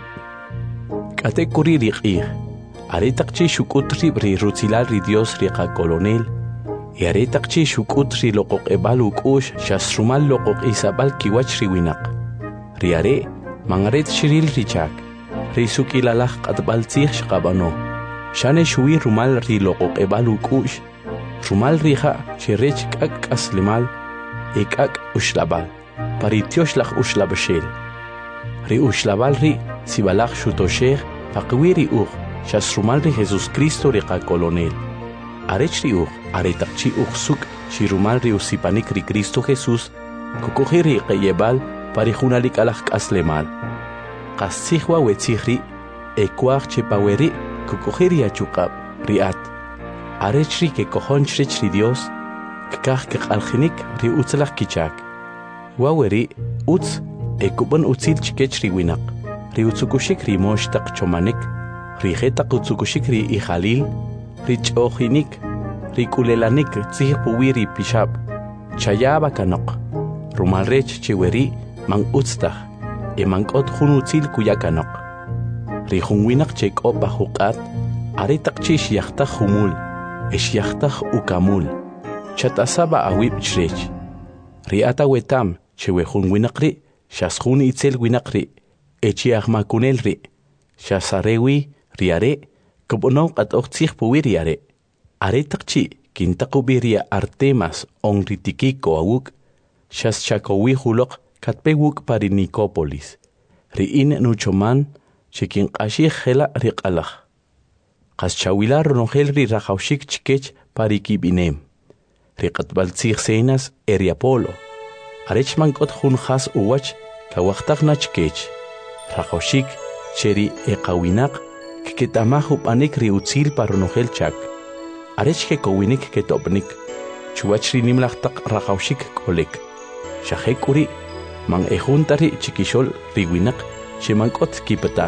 Kate kuri riqih, aretaqchi shukutri ri rutzilal ri Dios riqa kolonel, aretaqchi shukutri loqoq ebal ukush shasrumal loqoq isabal kiwach riwinak. Riare, mangaret shiril richak, risuk ilalach qatbaltzich shqabano, shane shui rumal ri loqoq ebal ukush, rumal riha shirech kak aslimal, ekak ushlabal, paritiosh lach ushlabashel. Ri ushlabal ri sibalach shutoshech, paqwiri shasrumal ri Jesus Cristo riqa kolonel. Arech ri aretaqchi suk shirumal ri usipanik ri Cristo Jesús, kukuhiri qayebal, parijunalik alach aslemal. Qasihwa wetzihri, ekuach chepaweri, kukuhiri achukab, riat. Arechri ke kohonchrech ri Dios, kakah kekaljinik ri utzlach kichak. Waweri, utz, ekubon utzil chikech ri winak, ri utzukushik ri moshtak chomanik, ri jetak utzukushik ri ijalil, ri chojinik, ri kulelanik tzih puwiri pishab, chayaba kanok, rumalrech chiweri, mang utztach, mankot hunutzil kuyakanok. Ri hunwinak chek opa hukat, aretak chish yachtach humul, yachtach ukamul, chatasaba awib chrech. Ri ata wetam, chewe hunwinak ri, shashun itzel winak ri, makunel ri, shasarewi riare, kubonok at oktzih puwiri are. Aretak chi, kintakubiria Artemas on ritikiko awuk, shaschakowi hulok, katpewuk pari Nicopolis. Riin nuchoman, chikin ashik hela riqalach. Qaschawila ronogel ri rajaushik chikech pari kibinem. Riqatbaltzih senas eriapolo. Arech mankot hun khas uwach, kawachtakna chikech. Rajaushik, cheri eqawinak, kiketamahu panik ri utzil paronogel chak. Arech kekowinik ketopnik. Chuach ri nimlachtak rajaushik kolek. Shahekuri, man ejuntari chikishol riwinak, shemankot kipatan.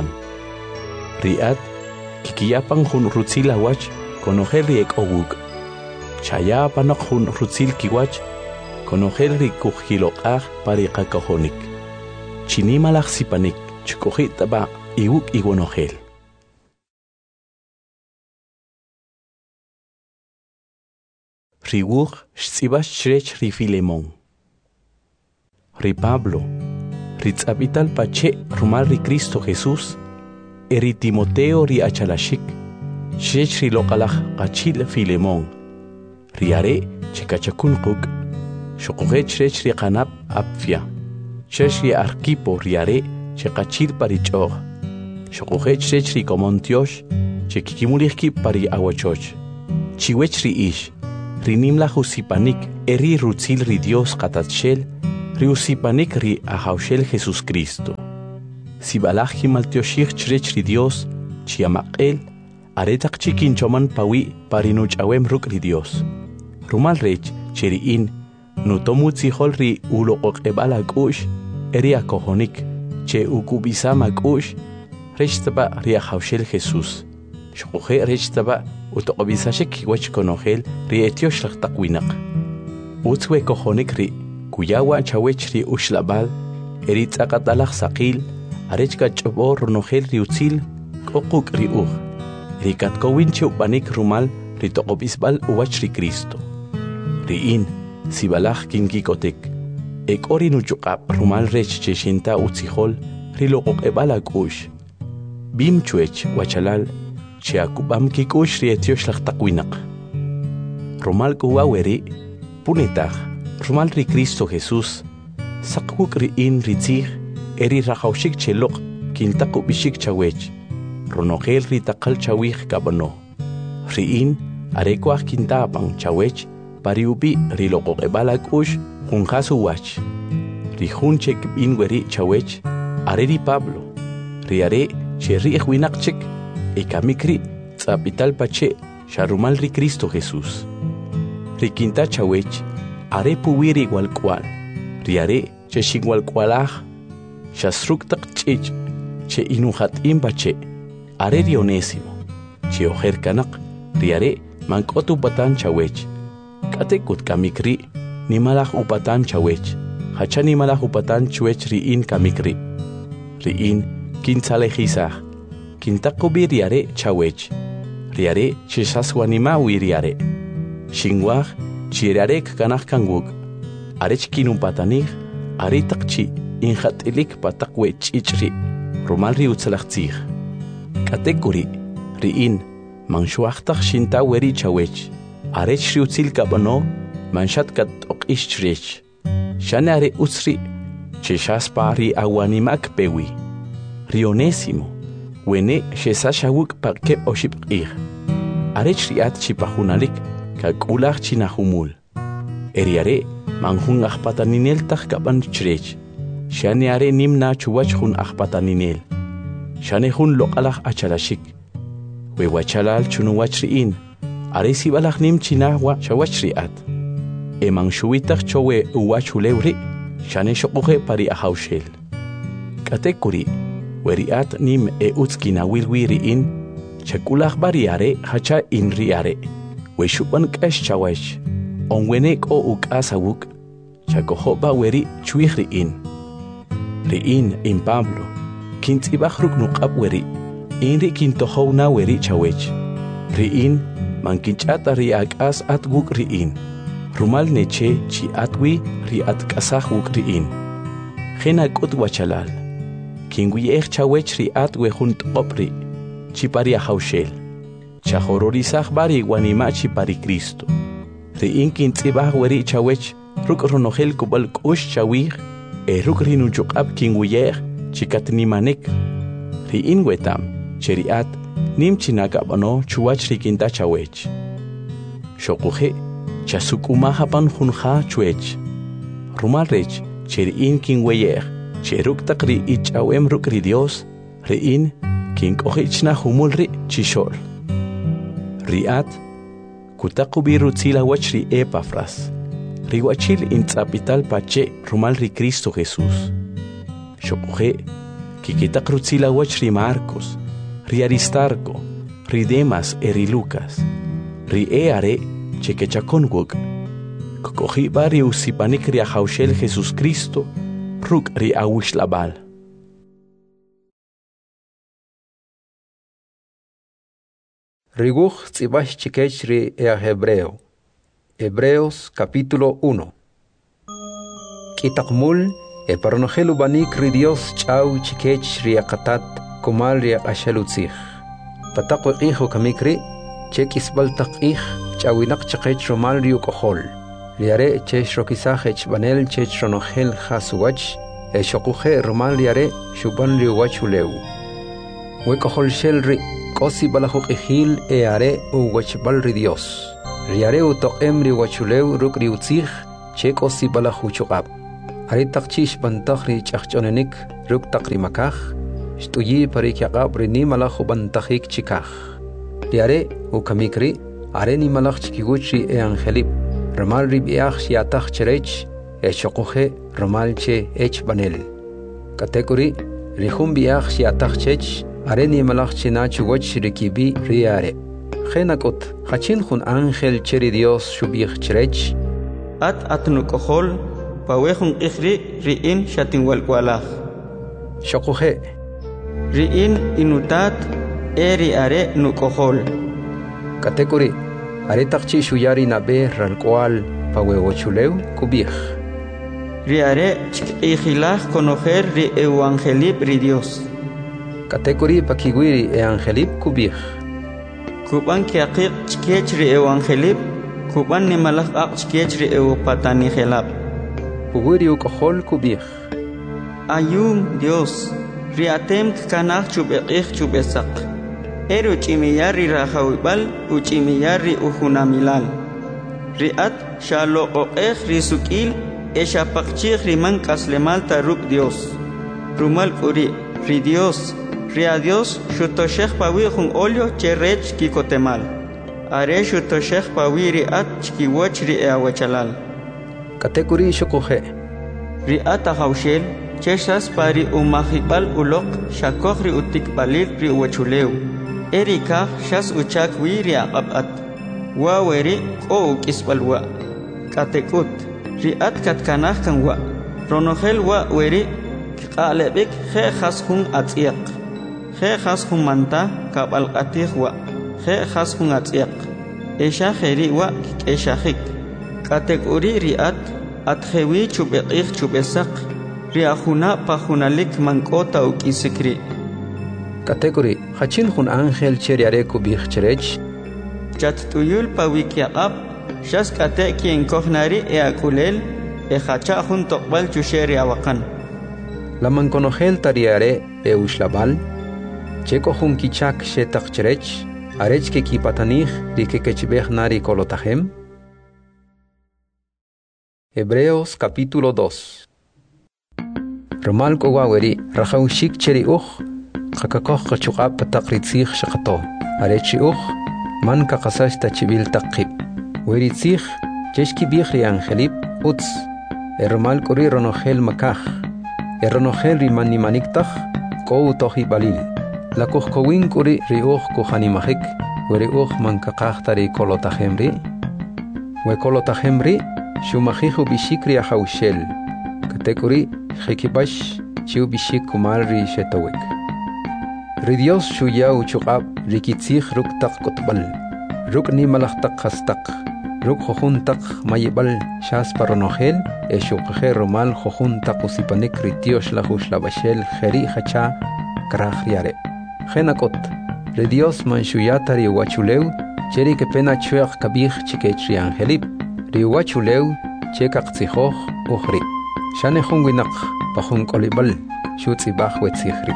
Riat, kikiyapang hun rutzil awach, konogel ri ekowuk. Chayapanok hun rutzil kiwach, konogel ri kuhilokah pari kakahonik. Chinimalach sipanik, chukohitaba iwuk iwonogel. Riwuch shtsibash shrech ri Filemon. Ri Pablo, ri tzabital pache rumal ri Cristo Jesús, eri Timoteo ri achalashik, shrech ri lokalach qachil Filemon, ri are chekachakun quk, shokuhet shrech ri qanab apfia, shrech ri Arquipo ri are chekachil parichog, shokuhet shrech ri Komontiosh, chekikimulihki pari awachoch, chiwech ri ish, rinim la husipanik eri rutzil ri Dios qatatshel ri usipanik ri ahawshel Jesus Cristo. Si balaj himaltioshich chrech ri Dios chiamaqel aretak chikin choman pawi parinuch awem ruk ri Dios. Rumal rech cheriin nutomut sihol ri uloqoq ebala kush eri akohonik che ukubisama kush rechtaba ri ahawshel Jesus. Shukhe rechtaba utoqbisashek wach konohel ri etiosh laqtaqwinaq. Utzwe kohonik ri kuyawa chawech ri ushlabal eri tsaqatalaq saqil arechka chobor nohel ri utzil qoquk ri ug. Ri katkowin chupanik rumal ri toqobisbal uwach ri Cristo. Ri in sibalaj kinkikotek ekori nuchuqab rumal rech cheshinta utzihol ri loqoqebala kush. Bim chuech wachalal Chiakubam kikush ri etiosh laqtaqwinaq. Rumal kuwaweri punetaq rumal ri Cristo Jesus saqwuk ri in ritzig eri rajawshik cheloq kintaqu bishik chawech ronogel ri taqal chawij kabano. Ri in arekwaj kintapang chawech pariubi ri loqoqebala kush junjasu wach. Ri junchek bin weri chawech areri Pablo ri are cherri ejwinaqchek Ekamikri tzapital pache sharumal ri Cristo Jesus. Rikinta chawech are puwiri igual cual. Riare che shigual cualaj shasruktak chich che inuhat imbache are rionésimo. Che ojer kanak riare mankotu patan chawech. Katekut kamikri ni malaj upatan chawech. Hacha ni malaj upatan chuech riin kamikri. Riin kintzalejizaj. Kintakubi riare chawech. Riare chishaswanima wiriare. Shingwaj chirarek kanaj kangwuk. Arech kinumpatanij aritakchi injatilik patakwe chichri. Rumal ri utzalachtzij. Katekuri riin manshuachtak shinta weri chawech. Arech ri utzil kabano manshat kat okishrech. Shane are utzri chishaspa ri awanimak pewi. Rionésimo. Wene shesashawuk parke oshipqir. Arech riat chipahunalik kakulach chinahumul. Eriare manjun achpataninel tajkapan chrech. Shane are nimna chuwach jun achpataninel. Shane jun loqalach achalashik. Wewachalal chunuwach riin. Are sibalach nim chinahwa chawach riat. Eman shuitach chowe uwachulewri. Shane shokuhe pari ahawshel. Katekuri. Weriat nim utskina wilwiri in chakulach bariare hacha in riare we shupan kash chawech on wenek o ukasawuk chakohoba weri chuihri in Pablo kintibachruk nuqab weri inri kintohowna weri chawech riin mankinchata riakas atguk riin rumal neche chi atwi riat kasahuk riin khena kut wachalal Kingui chawech riat we junt opri, chipari ahawshel. Chahororizaj bari wanima chipari Cristo. Riin kintzibaj weri chawech ruk ronogel kubal kush chawij, ruk rinuchukab kinguyej chikatnimanek. Riin wetam, cheriat, nim chinakabano chuwach rikinta chawech. Shokuje, chasukumahapan junja chuech. Rumalrech, cheriin kinguyej. Cheruk takri ichawem rukri Dios, riin, kinkohichna humulri chishol. Riat, kutakubi rutzila wachri Epafras. Riwachil intzapital pache rumal ri Cristo Jesus. Shokuje, kikitak rutzila wachri Marcos, ri Aristarco, ri Demas eri Lucas. Ri eare, chekechakonwuk. Kokohi bari usipanik ri ahawshel Jesus Cristo, Ruk ri awishlabal. Riguj tzibash chikech ri Hebreo. Hebreos capítulo 1. Kitakmul paronogelu banik ri Dios chau chikech ri akatat kumal ri ashalutzich. Patakwe hijo kamikri chekisbal takich chawinak chikech romal ri ukohol. Liare chesh rokisaj banel chech ronogel hasuwach shokuje romal liare shuban riwachuleu. Wekohol shel ri kosi balajuk ejil eare uwachbal ri Dios. riare utoqem ri wachuleu ruk ri utzih chek osi bala huchuqab ari taqchish bantakh ri chaqchonenik ruk taqri makah shtuyi parik yaqab ri ni malakh bantakhik chikah riare ukamikri are ni malakh chikiguchi e angelip ramal ri biakh shiatakh cherech e choqoje ramal che ech banel kategori rihum biakh shiatakh chech are ni malakh china chugoch rikibi riare khenakot hachin khun angel cheri Dios shubih cherech atnukohol pawehun ikhri riin shatinwal kwalakh choqoje riin inutat eri are nukohol kategori are taqchi shuyari nabe ralkwal pawewochuleu kubih riare chikhilah conocer ri evangelip ri Dios kategori pakiguiri e angelip kubih kuban kiaqiq chikech ri evangelip kuban ni malak aq chikech ri patani khelap puguri ukohol kubih ayum Dios ri atem kanach chubeqih chubesak eru chimiyari rahawibal uchimiyari uhunamilal riat shalo oqeh risukil eshapaqchih riman kaslemal taruk Dios rumal kuri ri Dios ria Dios shutoshekh pawi khun olio cherech kikotemal are shutoshekh pawi riat chkiwoch ri awachalal kategori shokoje riat hawshel cheshas pari umahibal ulok shakokh ri utik balil ri wachuleu erika shas uchak wi ri aqabat wa weri o kisbalwa katekut riat katkanah kan wa ronohel wa weri qalebek khe khaskhun atiq khe khaskhun manta kabal qatih wa khe khaskhun atiq esha kheri wa esha khik kategori riat atkhewi chubeqih chubesak riahuna pahunalik mankota ukisikri kategori hachin khun angel cheriare kubih cherech chat tuyul pawikiaqab shas kate kien kohnari e akulel e hacha hun toqbal chusheri awakan laman konogel tariare e ushlabal cheko hun kichak shetak cherech arech ke kipatanich rikekechbeh nari kolotahem Hebreos capítulo 2 Romal kowaweri rahaushik cheri qakakoh qachuqab pataqritzih shaqato arechi man kaqasash tachibil taqib weritsih cheshki bihri angelip uts ermal kori ronogel makah eronogel rimani maniktah ko tohi balil lakuh kowin kori riuh kuhani mahik weri man kaqahtari kolotahemri we kolotahemri shumahihu bishikri ahaushel kategori khikibash chiu bishik kumalri shetowek Ridios shuya uchuqab rikitzih ruk taq kutbal ruk ni malak taq khastaq ruk khokhun taq mayibal shas paronogel eshuqhe romal khokhun taq usipanik ritios la hushlabashel kheri khacha krahriare khenakot Ridios man shuyatari wachuleu cheri ke pena chuaq kabih chikechri angelip riwachuleu chekaqtzihoj ukhri shane khungwinak pahun kolibal shutzibah wetzihri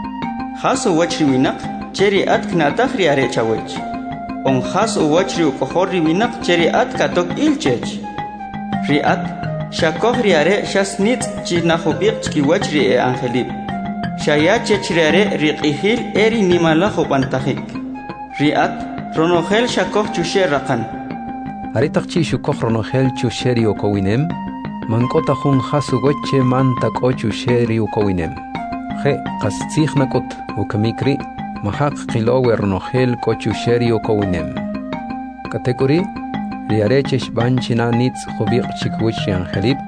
Haso wachri winak cheri at knatakh riare chawech on haso wachri ukohori winak cheri at katok ilchech riat shakokh riare shasnit chinahobiq chki wachri e angelip shaya chechriare riqihil eri nimala khobantakhik riat ronogel shakokh chushe raqan aritakchi shukokh ronogel chusheri okowinem mankota khun haso wache man tako chusheri okowinem He qastzih nakot ukamikri mahaq qilowe ronogel kochusheri okowinem kategori riarechesh banchina nitz khobiq chikwish angelip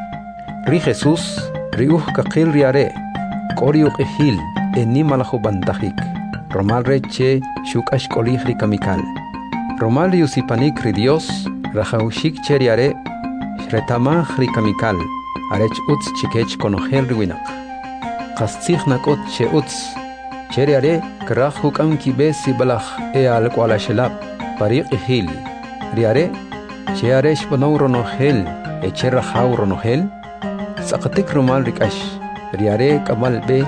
ri Jesus riuh kaqil riare koriuq hil enimal khobantakhik romal reche shukash kolih ri kamikal romal yusipanik ri Dios rahaushik cheriare shretamah ri kamikal arech uts chikech konogel riwinak qastzih nakot che uts cheriare krah hukam ki besi balakh e al qala shlab pariq hil riare cheare shponoro no hel e cherra hauro no hel saqatik rumal rikash riare kamal be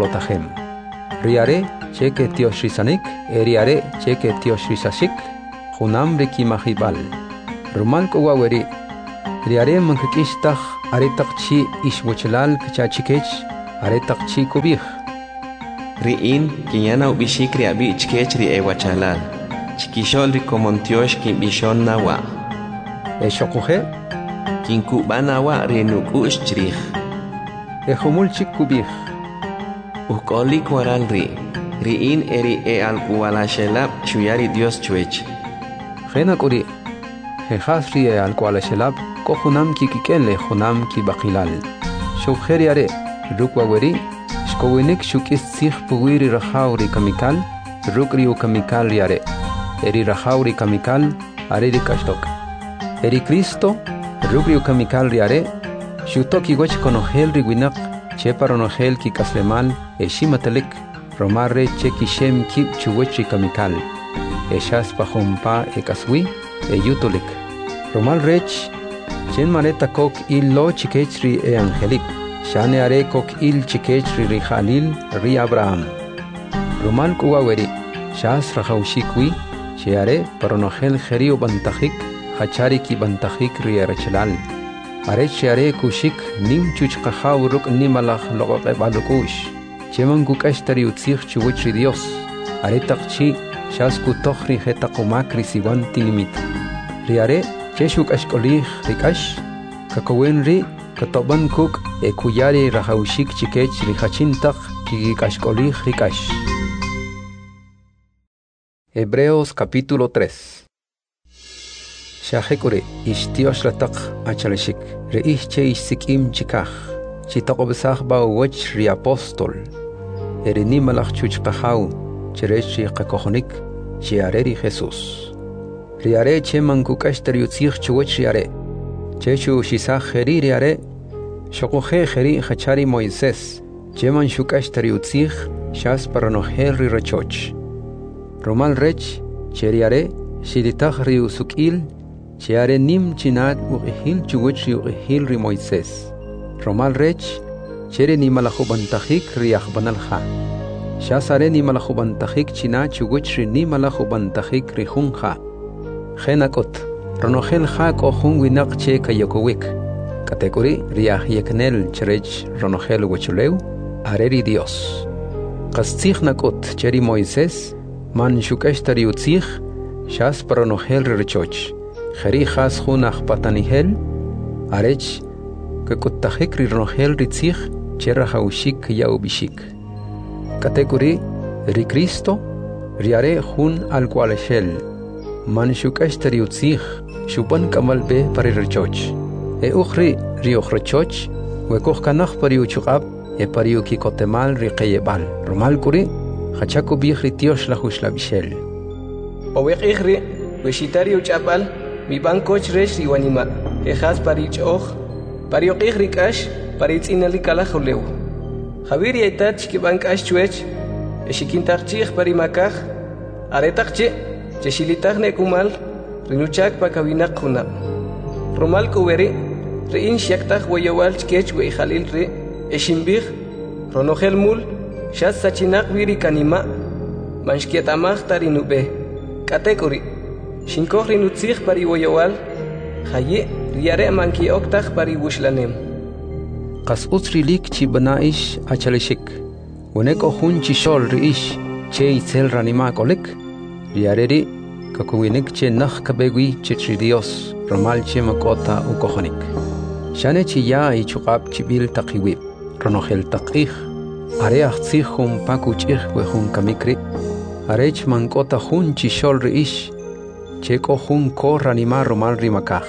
parikolotahem riare cheke tioshisanik e riare cheke tioshisashik junam riki mahibal. Rumal ko waweri. Riare mankakistak aretak chi ishwachalal kachachikech aretak chi kubih. Riin kinyana ubishik riabi ichkech ri ewachalal. Chikishol ri komontiosh kin bishon nawa. Eshokuhe? Kinkubanawa ri nukush chrih. Ejumul chik kubih. Ukoli kwaral ri. Riin eri alkuala shelab chuyari Dios chuech. Gena kuri. Jejas ri alkuala shelab ko junam ki kikenle junam ki bakilal. Shukher yare rukwaweri. Shkowinik shukis sikh puwiri rahauri kamikal. Rukri u kamikal yare. Eri rahauri kamikal are ri kashtok. Eri Cristo rukri u kamikal yare. Shutoki goch konohel ri winak. Cheparonohel ki kaslemal eshimatelik. Romarre cheki shem kip chuwechi kamikal. Eshas pahompa ekaswi eyutulik. Romal rech chen maneta kok il lo chikechri e angelik. Shane are kok il chikechri ri Jalil ri Abraham. Romal kuwaweri shas rahaushikwi sheare paronogel gerio bantajik hachari ki bantajik ri erchelal. Are sheare kushik nim chuchqahaw ruk nimalach loqe balukush. Cheman kukashtari utzich chuwechri Dios. Aretak chi shasku tokhri hetakumakri siwan tilimit. Riare cheshuk ashkolih rikash. Kakawen ri katoban kuk ekuyari rahaushik chikech rihachintak kikashkolih rikash. Hebreos capítulo 3. Shahekure ishtiosh ratak achaleshik. Reich che ishsikim chikach. Chitaqobesach ba wech ri apostol. Erini malach chuchqahaw cherechi qakohonik chiareri Jesús. Riare che mankukashtari utzich chuwech riare. Chechu shisach heri riare. Shokohe heri hachari Moisés. Cheman shukashtari utzich shas paranohel ri rachoch. Romal rech cheriare shiritach ri usukil chiare nim chinat uqihil chuwech ri uqihil ri Moisés. Romal rech chere ni malajubantajik riach banalja. Shasare ni malajubantajik china chuguchri ni malajubantajik rijunja. Genakot, ronogel ja kohun winak che kayokowik. Kategori riach yeknel cherech ronogel wechuleu, areri Dios. Kastzich nakot cheri Moisés, man shukeshtari utzich, shas paronogel richoch. Jeri jas junach patanihel, arech kakuttajik ronogel ritzich, Cherra haushik yaubishik. Kategori ri Cristo riare hun al kualeshel. Man shukashtari utzich shupan kamalbe pari rechoch. E ukhri ri ukhrechoch wekoch kanach pari uchukab e pari ukikotemal ri qeyebal. Romal kuri hachaku bihri tiosh la hushla bishel. Owek ikhri weshitari uchapal mi bankoch resh ri wanima. Ejaz pari choch pari ikhri kash Paritz inali kala khuleu. Javier yaitat chkibank ashchuech. Eshikintarchich parimakaj. Aretachche. Cheshilitach nekumal. Rinuchak pakawinak khuna. Romal kuweri. Rein shaktach wayawal chkech we Jalil re. Eshimbich. Ronogel mul. Shas sachinak wiri kanima. Manshkietamach tarinube. Kategori. Shinkoch rinutzich pari wayawal. Haye. Riare manki oktach pari wushlanem. Qas utsrilik chi banaish achaleshik. Weneko hun chishol riish che itzel ranima kolek. Riareri kakuwinik che nach kabegui che Dios romal che makota ukohonik. Shane chi ya ichukab chibil taqiwib. Ronogel taqih. Areach tzihum pakuchich wehun kamikri. Arech mankota hun chishol riish. Cheko hun ko ranima romal rimakaj.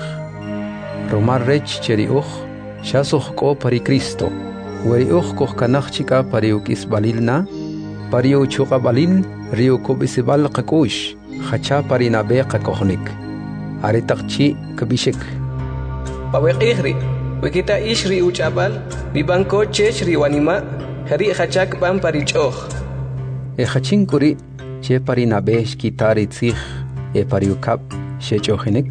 Romal rech cheri Shasuch ko pari Cristo. Weri koh kanach chika pari ukis balilna. Pari uchuka balil rio kubisibal kakush. Hacha pari nabe kakohnik. Aritakchi kabishik. Pawek ihri. Wikita ishri uchabal. Bibanko chech riwanima. Hari hachak ban pari choch. E hachin kuri che pari nabe shkitari tzich. E pari ukap shechohinik.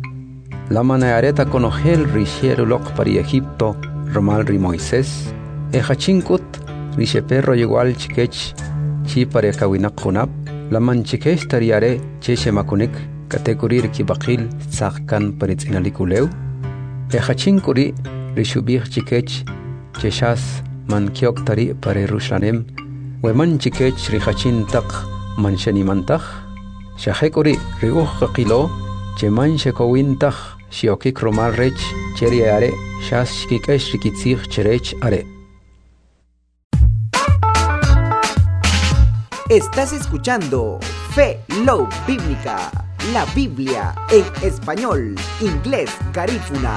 La manayareta conogel rishiero loc pari Egipto, romal ri Moisés, e hachinkut risheperro igual chikech, chi pare kawinak hunab, la manchikech tariare cheche makunik, kategorir kibakil sakkan paritzinalikulaw. Hachin kuri rishubih chikech cheshas man kiok tari pare Rushlanem. Weman chikech rihachin tak manshanimantaj. Shahekuri riuh kakilo cheman shekowintaj shiokik romal rech cheri are shas shikikesh rikitzig cherech are. Estás escuchando Fe Love Bíblica, la Biblia en español, inglés, garífuna.